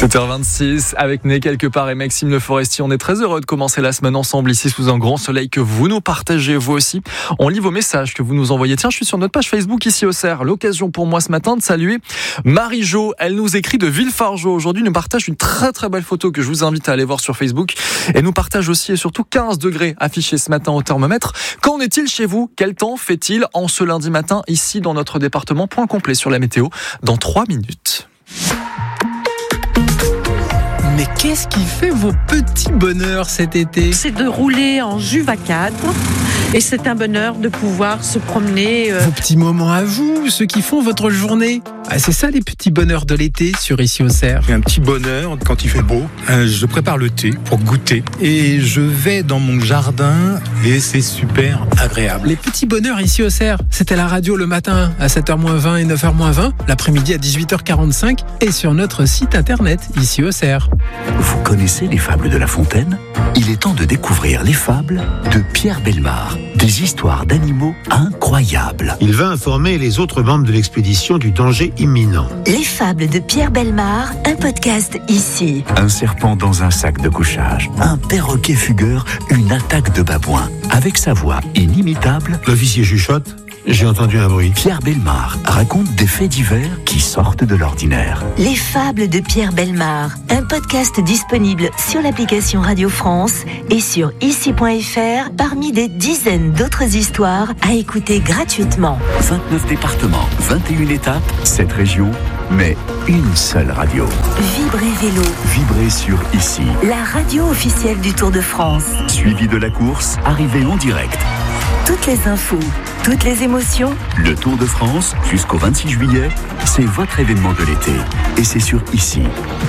7h26 avec Né quelque part et Maxime Le Forestier. On est très heureux de commencer la semaine ensemble ici sous un grand soleil que vous nous partagez vous aussi. On lit vos messages que vous nous envoyez. Tiens, je suis sur notre page Facebook ici au CERF. L'occasion pour moi ce matin de saluer Marie-Jo. Elle nous écrit de Villefargeau. Aujourd'hui, nous partage une très très belle photo que je vous invite à aller voir sur Facebook. Et nous partage aussi et surtout 15 degrés affichés ce matin au thermomètre. Qu'en est-il chez vous? Quel temps fait-il en ce lundi matin ici dans notre département? Point complet sur la météo dans 3 minutes. Mais qu'est-ce qui fait vos petits bonheurs cet été? C'est de rouler en Juve à 4 et c'est un bonheur de pouvoir se promener. Vos petits moments à vous, ceux qui font votre journée. C'est ça les petits bonheurs de l'été sur Ici au CERF. J'ai un petit bonheur quand il fait beau. Je prépare le thé pour goûter et je vais dans mon jardin et c'est super agréable. Les petits bonheurs ici au CERF, c'était la radio le matin à 7h-20 et 9h-20, l'après-midi à 18h45 et sur notre site internet Ici au CERF. Vous connaissez les fables de La Fontaine? Il est temps de découvrir les fables de Pierre Bellemare. Des histoires d'animaux incroyables. Il va informer les autres membres de l'expédition du danger imminent. Les fables de Pierre Bellemare, un podcast ici. Un serpent dans un sac de couchage. Un perroquet fugueur, une attaque de babouin. Avec sa voix inimitable, L'officier chuchote. J'ai entendu un bruit. Pierre Bellemare raconte des faits divers qui sortent de l'ordinaire. Les fables de Pierre Bellemare, un podcast disponible sur l'application Radio France et sur ici.fr parmi des dizaines d'autres histoires à écouter gratuitement. 29 départements, 21 étapes, 7 régions, mais une seule radio. Vibrez Vélo, Vibrez sur Ici. la radio officielle du Tour de France. Suivi de la course, arrivée en direct. Toutes les infos, toutes les émotions. Le Tour de France, jusqu'au 26 juillet, c'est votre événement de l'été. Et c'est sur Ici,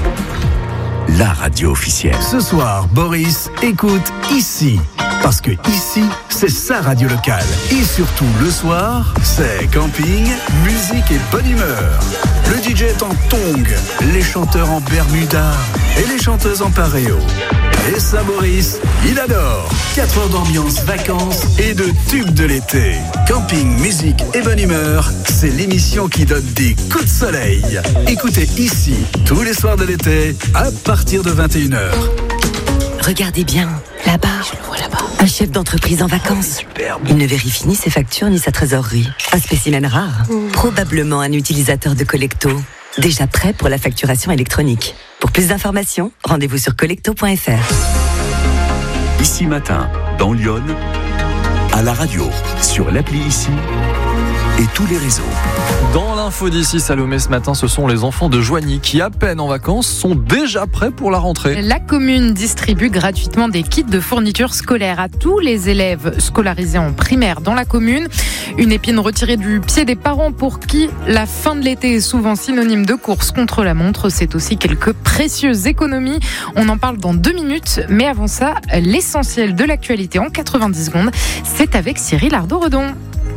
la radio officielle. Ce soir, Boris écoute Ici. Parce que Ici, c'est sa radio locale. Et surtout, le soir, c'est camping, musique et bonne humeur. Le DJ est en tongs, les chanteurs en bermuda et les chanteuses en paréo. Et ça, Boris, il adore. 4 heures d'ambiance, vacances et de tubes de l'été. Camping, musique et bonne humeur, c'est l'émission qui donne des coups de soleil. Écoutez Ici, tous les soirs de l'été, à partir de 21h. Regardez bien, là-bas. Je le vois là-bas. Un chef d'entreprise en vacances. Il ne vérifie ni ses factures ni sa trésorerie. Un spécimen rare. Probablement un utilisateur de Collecto. Déjà prêt pour la facturation électronique. Pour plus d'informations, rendez-vous sur collecto.fr. Ici matin, dans Lyon, à la radio, sur l'appli Ici et tous les réseaux. Dans l'info d'ici, Salomé, ce matin, ce sont les enfants de Joigny qui, à peine en vacances, sont déjà prêts pour la rentrée. La commune distribue gratuitement des kits de fournitures scolaires à tous les élèves scolarisés en primaire dans la commune. Une épine retirée du pied des parents pour qui la fin de l'été est souvent synonyme de course contre la montre. C'est aussi quelques précieuses économies. On en parle dans 2 minutes. Mais avant ça, l'essentiel de l'actualité en 90 secondes, c'est avec Cyril Ardo-Redon.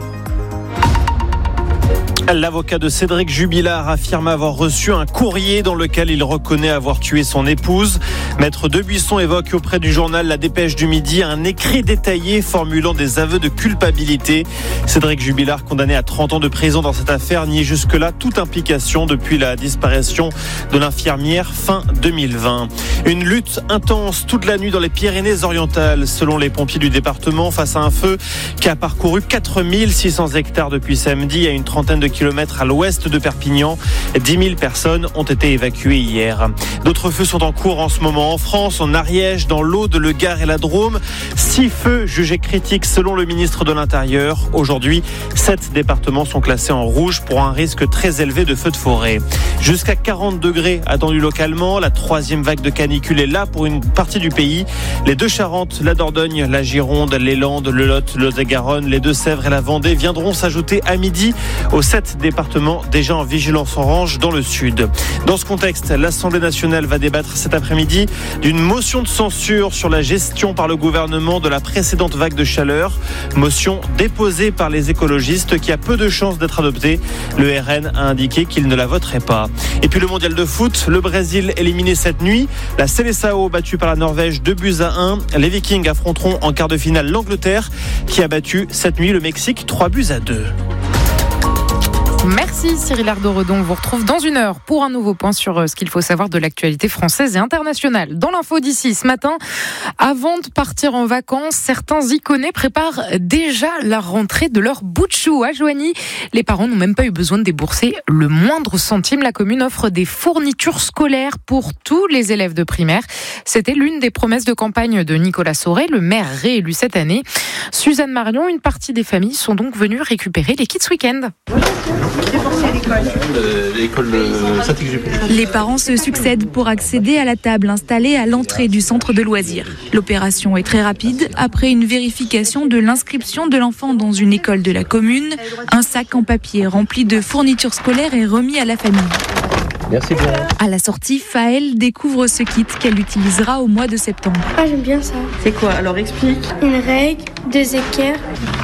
L'avocat de Cédric Jubilard affirme avoir reçu un courrier dans lequel il reconnaît avoir tué son épouse. Maître Debuisson évoque auprès du journal La Dépêche du Midi un écrit détaillé formulant des aveux de culpabilité. Cédric Jubilard, condamné à 30 ans de prison dans cette affaire, nie jusque-là toute implication depuis la disparition de l'infirmière fin 2020. Une lutte intense toute la nuit dans les Pyrénées-Orientales, selon les pompiers du département, face à un feu qui a parcouru 4600 hectares depuis samedi à une trentaine de kilomètres à l'ouest de Perpignan. 10 000 personnes ont été évacuées hier. D'autres feux sont en cours en ce moment en France, en Ariège, dans l'Aude, le Gard et la Drôme. 6 feux jugés critiques selon le ministre de l'Intérieur. Aujourd'hui, 7 départements sont classés en rouge pour un risque très élevé de feux de forêt. Jusqu'à 40 degrés attendus localement. La 3e vague de canicule est là pour une partie du pays. Les 2 Charentes, la Dordogne, la Gironde, les Landes, le Lot, le Lot-et-Garonne, les Deux-Sèvres et la Vendée viendront s'ajouter à midi aux 7 départements déjà en vigilance orange dans le sud. Dans ce contexte, l'Assemblée nationale va débattre cet après-midi d'une motion de censure sur la gestion par le gouvernement de la précédente vague de chaleur. Motion déposée par les écologistes qui a peu de chances d'être adoptée. Le RN a indiqué qu'il ne la voterait pas. Et puis le mondial de foot, le Brésil éliminé cette nuit. La Seleção battue par la Norvège 2-1. Les Vikings affronteront en quart de finale l'Angleterre qui a battu cette nuit le Mexique 3-2. Merci Cyril Ardo-Redon. On vous retrouve dans 1 heure pour un nouveau point sur ce qu'il faut savoir de l'actualité française et internationale. Dans l'info d'ici ce matin, avant de partir en vacances, certains Iconais préparent déjà la rentrée de leur bout de chou. À Joigny, les parents n'ont même pas eu besoin de débourser le moindre centime. La commune offre des fournitures scolaires pour tous les élèves de primaire. C'était l'une des promesses de campagne de Nicolas Sauret, le maire réélu cette année. Suzanne Marion, une partie des familles sont donc venues récupérer les kits ce week-end. Les parents se succèdent pour accéder à la table installée à l'entrée du centre de loisirs. L'opération est très rapide. Après une vérification de l'inscription de l'enfant dans une école de la commune, un sac en papier rempli de fournitures scolaires est remis à la famille. Merci bien. À la sortie, Faëlle découvre ce kit qu'elle utilisera au mois de septembre. Ah, j'aime bien ça. C'est quoi? Alors explique. Une règle, 2 équerres,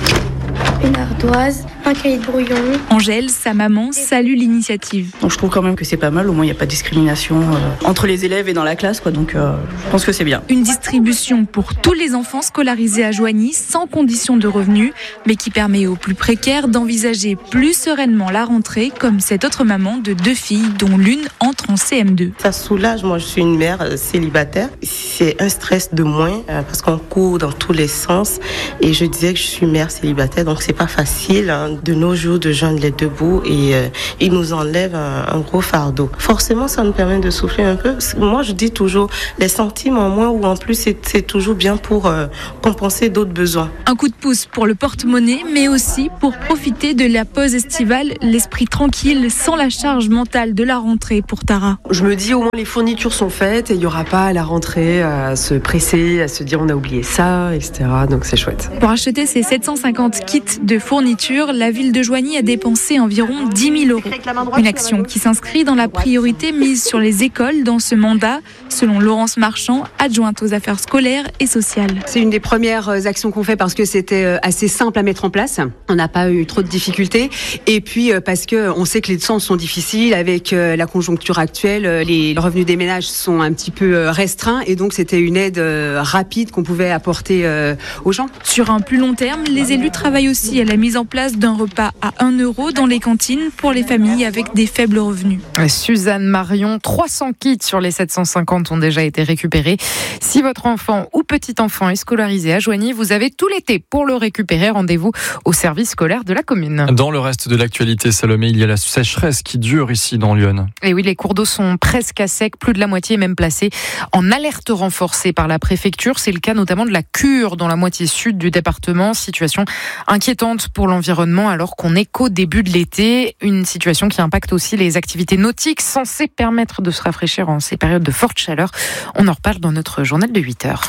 une ardoise, un cahier de brouillon. Angèle, sa maman, salue l'initiative. Donc je trouve quand même que c'est pas mal, au moins il n'y a pas de discrimination entre les élèves et dans la classe, quoi. Donc je pense que c'est bien. Une distribution pour tous les enfants scolarisés à Joigny, sans condition de revenus, mais qui permet aux plus précaires d'envisager plus sereinement la rentrée, comme cette autre maman de 2 filles, dont l'une entre en CM2. Ça soulage, moi je suis une mère célibataire. C'est un stress de moins, parce qu'on court dans tous les sens. Et je disais que je suis mère célibataire, donc c'est pas facile de nos jours de joindre les deux bouts et ils nous enlèvent un gros fardeau. Forcément, ça nous permet de souffler un peu. Moi, je dis toujours, les centimes en moins ou en plus, c'est toujours bien pour compenser d'autres besoins. Un coup de pouce pour le porte-monnaie, mais aussi pour profiter de la pause estivale, l'esprit tranquille, sans la charge mentale de la rentrée pour Tara. Je me dis, au moins les fournitures sont faites et il n'y aura pas à la rentrée à se presser, à se dire on a oublié ça, etc. Donc c'est chouette. Pour acheter ces 750 kits de fournitures, la ville de Joigny a dépensé environ 10 000 €. Une action qui s'inscrit dans la priorité mise sur les écoles dans ce mandat, selon Laurence Marchand, adjointe aux affaires scolaires et sociales. C'est une des premières actions qu'on fait parce que c'était assez simple à mettre en place. On n'a pas eu trop de difficultés. Et puis parce qu'on sait que les temps sont difficiles avec la conjoncture actuelle. Les revenus des ménages sont un petit peu restreints et donc c'était une aide rapide qu'on pouvait apporter aux gens. Sur un plus long terme, les élus travaillent aussi à la mise en place d'un repas à 1 € dans les cantines pour les familles avec des faibles revenus. Suzanne Marion, 300 kits sur les 750 ont déjà été récupérés. Si votre enfant ou petit-enfant est scolarisé à Joigny, vous avez tout l'été pour le récupérer. Rendez-vous au service scolaire de la commune. Dans le reste de l'actualité, Salomé, il y a la sécheresse qui dure ici dans Lyon. Et oui, les cours d'eau sont presque à sec. Plus de la moitié est même placée en alerte renforcée par la préfecture. C'est le cas notamment de la Cure, dans la moitié sud du département. Situation inquiétante pour l'environnement alors qu'on est qu'au début de l'été. Une situation qui impacte aussi les activités nautiques censées permettre de se rafraîchir en ces périodes de forte chaleur. On en reparle dans notre journal de 8h.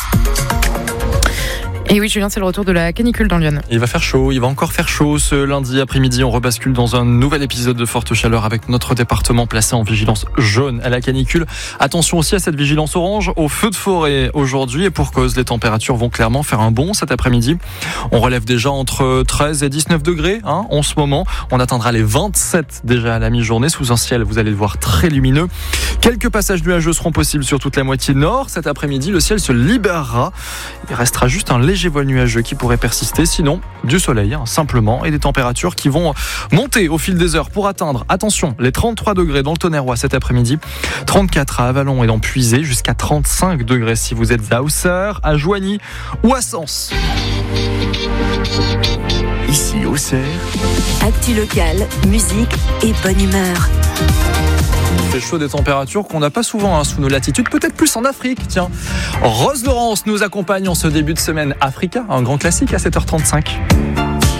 Et oui, Julien, c'est le retour de la canicule dans Lyon. Il va faire chaud, il va encore faire chaud ce lundi après-midi. On rebascule dans un nouvel épisode de forte chaleur avec notre département placé en vigilance jaune à la canicule. Attention aussi à cette vigilance orange au feu de forêt aujourd'hui et pour cause, les températures vont clairement faire un bond cet après-midi. On relève déjà entre 13 et 19 degrés en ce moment. On atteindra les 27 déjà à la mi-journée sous un ciel, vous allez le voir, très lumineux. Quelques passages nuageux seront possibles sur toute la moitié nord. Cet après-midi, le ciel se libérera. Il restera juste un léger voile nuageux qui pourrait persister, sinon du soleil simplement et des températures qui vont monter au fil des heures pour atteindre, attention, les 33 degrés dans le Tonnerrois cet après-midi, 34 à Avallon et dans Puisé, jusqu'à 35 degrés si vous êtes à Auxerre, à Joigny ou à Sens. Ici Auxerre, actu locale, musique et bonne humeur. Il fait chaud, des températures qu'on n'a pas souvent sous nos latitudes, peut-être plus en Afrique, tiens. Rose Laurence nous accompagne en ce début de semaine Africa, un grand classique à 7h35.